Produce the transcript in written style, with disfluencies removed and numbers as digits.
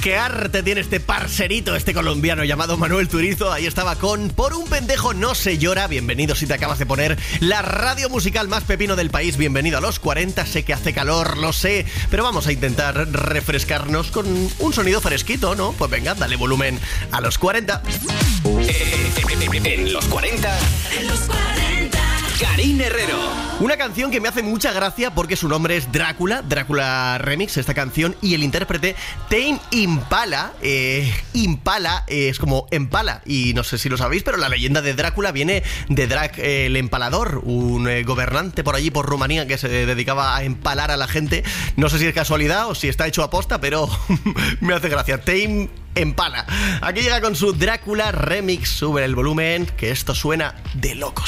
Qué arte tiene este parcerito, este colombiano llamado Manuel Turizo. Ahí estaba con Por un pendejo no se llora. Bienvenido si te acabas de poner la radio musical más pepino del país. Bienvenido a los 40. Sé que hace calor, lo sé, pero vamos a intentar refrescarnos con un sonido fresquito, ¿no? Pues venga, dale volumen a los 40. En los 40. En los 40. Karin Herrero. Una canción que me hace mucha gracia porque su nombre es Drácula Remix, esta canción, y el intérprete Tame Impala. Impala es como empala, y no sé si lo sabéis, pero la leyenda de Drácula viene de Drac el Empalador, un gobernante por allí, por Rumanía, que se dedicaba a empalar a la gente. No sé si es casualidad o si está hecho a posta, pero me hace gracia. Tame Impala. Aquí llega con su Drácula Remix. Sube el volumen, que esto suena de locos.